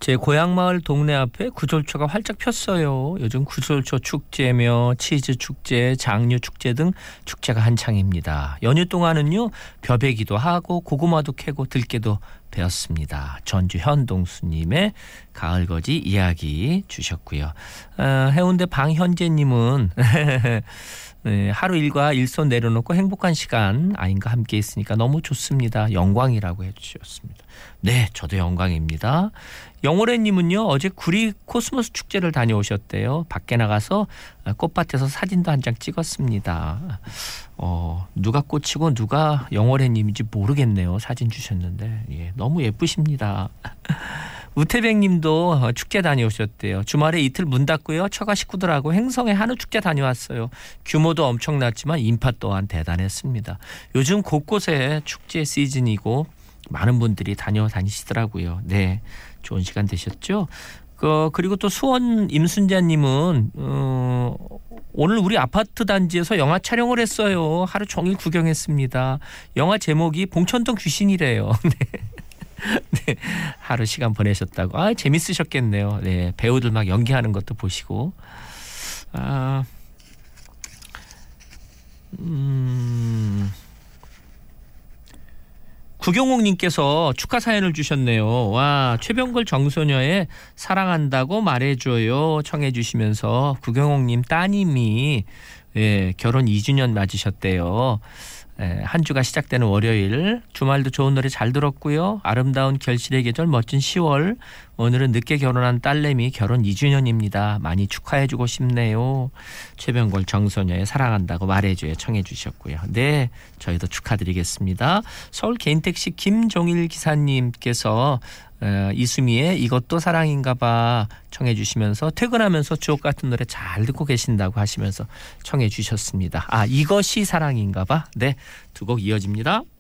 제 고향 마을 동네 앞에 구절초가 활짝 폈어요. 요즘 구절초 축제며 치즈 축제, 장류 축제 등 축제가 한창입니다. 연휴 동안은요 벼베기도 하고 고구마도 캐고 들깨도 베었습니다. 전주 현동수님의 가을거지 이야기 주셨고요. 해운대 방현재님은 네, 하루 일과 일손 내려놓고 행복한 시간 아인과 함께 있으니까 너무 좋습니다. 영광이라고 해주셨습니다. 네, 저도 영광입니다. 영호래님은요 어제 구리 코스모스 축제를 다녀오셨대요. 밖에 나가서 꽃밭에서 사진도 한 장 찍었습니다. 누가 꽃이고 누가 영호래님인지 모르겠네요. 사진 주셨는데 예, 너무 예쁘십니다. 우태백님도 축제 다녀오셨대요. 주말에 이틀 문 닫고요. 처가 식구들하고 행성의 한우 축제 다녀왔어요. 규모도 엄청났지만 인파 또한 대단했습니다. 요즘 곳곳에 축제 시즌이고 많은 분들이 다니시더라고요. 네, 좋은 시간 되셨죠? 그리고 또 수원 임순자님은 오늘 우리 아파트 단지에서 영화 촬영을 했어요. 하루 종일 구경했습니다. 영화 제목이 봉천동 귀신이래요. 네. 네, 하루 시간 보내셨다고. 재밌으셨겠네요. 네, 배우들 막 연기하는 것도 보시고. 구경옥님께서 축하 사연을 주셨네요. 와, 최병걸 정소녀의 사랑한다고 말해줘요 청해 주시면서 구경옥님 따님이 결혼 2주년 맞으셨대요. 한 주가 시작되는 월요일 주말도 좋은 노래 잘 들었고요. 아름다운 결실의 계절 멋진 10월 오늘은 늦게 결혼한 딸내미 결혼 2주년입니다. 많이 축하해주고 싶네요. 최병걸 정소녀의 사랑한다고 말해줘요 청해 주셨고요. 네, 저희도 축하드리겠습니다. 서울 개인택시 김종일 기사님께서 이수미의 이것도 사랑인가 봐 청해 주시면서 퇴근하면서 주옥 같은 노래 잘 듣고 계신다고 하시면서 청해 주셨습니다. 이것이 사랑인가 봐. 네, 두 곡 이어집니다.